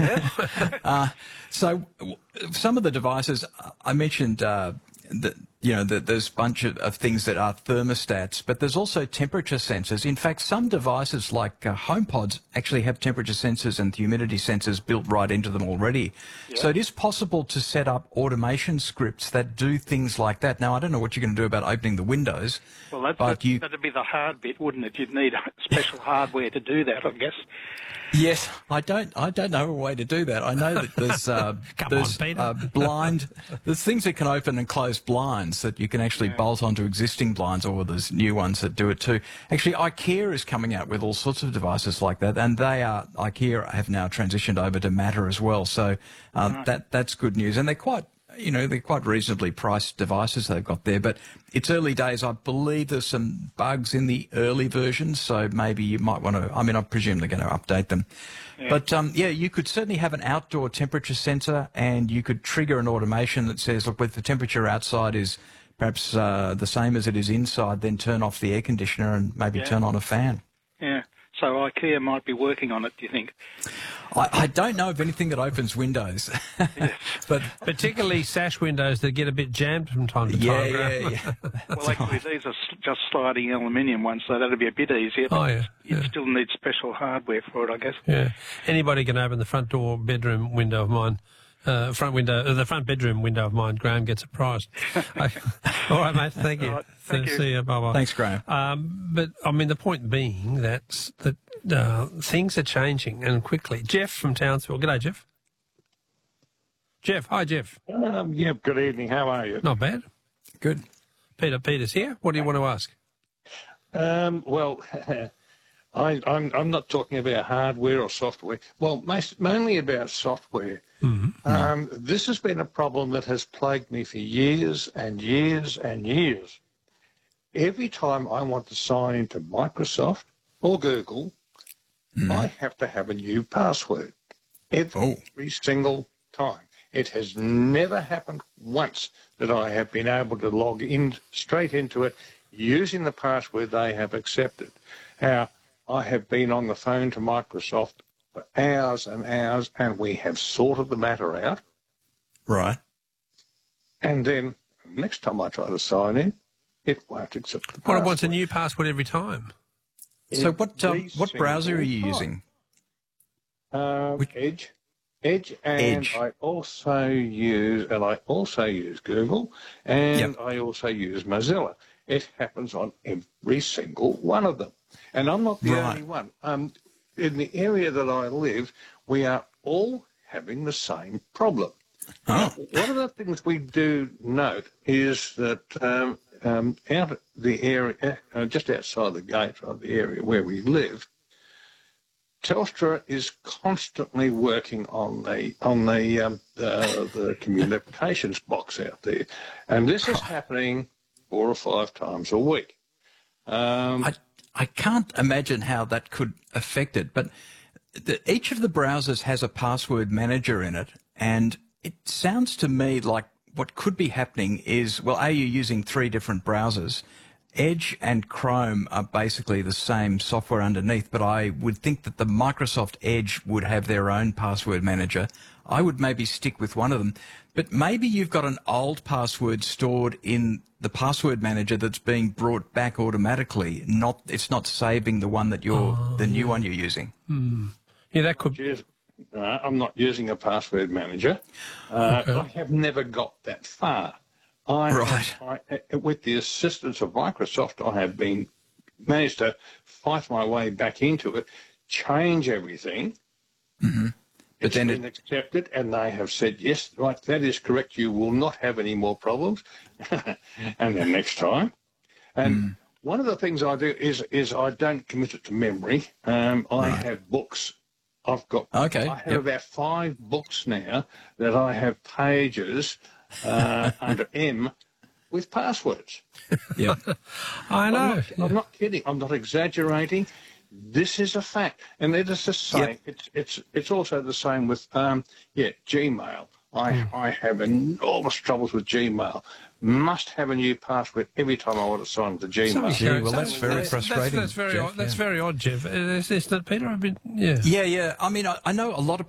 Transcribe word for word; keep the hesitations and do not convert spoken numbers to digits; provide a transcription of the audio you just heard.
uh, so w- some of the devices I mentioned, uh, that you know, that there's a bunch of, of things that are thermostats, but there's also temperature sensors. In fact, some devices like uh, HomePods actually have temperature sensors and humidity sensors built right into them already. Yeah. So it is possible to set up automation scripts that do things like that. Now, I don't know what you're going to do about opening the windows. Well, that's, but that, you... that'd be the hard bit, wouldn't it? You'd need special hardware to do that, I guess. Yes, I don't. I don't know a way to do that. I know that there's uh, Come there's on, Peter. uh, blind. There's things that can open and close blinds that you can actually Yeah. bolt onto existing blinds, or there's new ones that do it too. Actually, IKEA is coming out with all sorts of devices like that, and they are IKEA have now transitioned over to Matter as well. So uh, Right. that that's good news, and they're quite. You know, they're quite reasonably priced devices they've got there, but it's early days. I believe there's some bugs in the early versions, so maybe you might want to, I mean, I presume they're going to update them. Yeah. But, um, yeah, you could certainly have an outdoor temperature sensor, and you could trigger an automation that says, look, if the temperature outside is perhaps uh, the same as it is inside, then turn off the air conditioner and maybe Yeah. turn on a fan. Yeah. So IKEA might be working on it, do you think? I, I don't know of anything that opens windows, but Particularly sash windows that get a bit jammed from time to yeah, time. yeah, Graham. yeah. Well, actually, these are s- just sliding aluminium ones, so that'd be a bit easier. But Oh, yeah, you'd yeah. still need special hardware for it, I guess. Yeah. Anybody can open the front door bedroom window of mine. Uh, front window, uh, the front bedroom window of mine. Graham gets a prize. Okay. All right, mate. Thank you. All right, thank you. See you. Bye bye. Thanks, Graham. Um, but I mean, the point being that that uh, things are changing and quickly. Jeff from Townsville. G'day, Jeff. Jeff. Hi, Jeff. Um, yeah, good evening. How are you? Not bad. Good. Peter. Peter's here. What do you want to ask? Um, well, I, I'm, I'm not talking about hardware or software. Well, most, mainly about software. Mm-hmm. Um, this has been a problem that has plagued me for years and years and years. Every time I want to sign into Microsoft or Google, I have to have a new password. Every Oh. single time. It has never happened once that I have been able to log in straight into it using the password they have accepted. Now, I have been on the phone to Microsoft for hours and hours, and we have sorted the matter out. Right. And then next time I try to sign in, it won't accept the Well, password. it wants a new password every time. So what um, Every what browser are you single using? time. Uh, Which- Edge. Edge, and Edge. I also use, and I also use Google, and Yep. I also use Mozilla. It happens on every single one of them. And I'm not the Right. only one. Um, in the area that I live, we are all having the same problem. Oh. One of the things we do note is that um, um, out at the area, uh, just outside the gate of the area where we live, Telstra is constantly working on the on the um, the, the communications box out there, and this is happening four or five times a week. Um, I, I can't imagine how that could affect it, but the, each of the browsers has a password manager in it, and it sounds to me like what could be happening is, well, A, you're using three different browsers. Edge and Chrome are basically the same software underneath, but I would think that the Microsoft Edge would have their own password manager. I would maybe stick with one of them, but maybe you've got an old password stored in the password manager that's being brought back automatically. Not, it's not saving the one that you're, Oh, the new one you're using. Yeah, that could. use- uh, I'm not using a password manager. Uh, Okay. I have never got that far. I, Right. I, I- with the assistance of Microsoft, I have been managed to fight my way back into it, change everything. Mm-hmm. But It's then been it, accepted, and they have said, yes, right, that is correct. You will not have any more problems. And then next time. And Mm. one of the things I do is is I don't commit it to memory. Um, I Right. have books. I've got. Okay, I have yep. about five books now that I have pages uh, under M with passwords. yeah. I I'm know. not, I'm not kidding. I'm not exaggerating. This is a fact, and it is the same. Yep. It's it's it's also the same with um yeah Gmail. I I have enormous troubles with Gmail. Must have a new password every time I want to sign into Gmail. Gee, well, that's So- very that's- frustrating, That's, very Jeff, odd. That's yeah. very odd, Jeff. Is, is that Peter? I've been, yeah. Yeah, yeah. I mean, I, I know a lot of